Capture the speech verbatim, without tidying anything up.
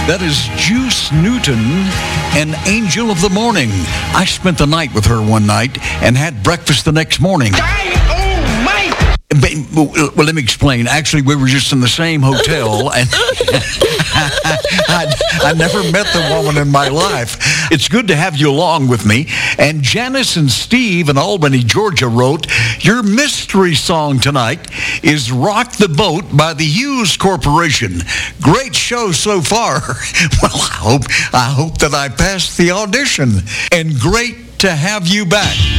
That is Juice Newton, an angel of the morning. I spent the night with her one night and had breakfast the next morning. Well, let me explain. Actually, we were just in the same hotel, and I, I never met the woman in my life. It's good to have you along with me. And Janice and Steve in Albany, Georgia wrote, your mystery song tonight is Rock the Boat by the Hughes Corporation. Great show so far. Well, I hope, I hope that I passed the audition. And great to have you back.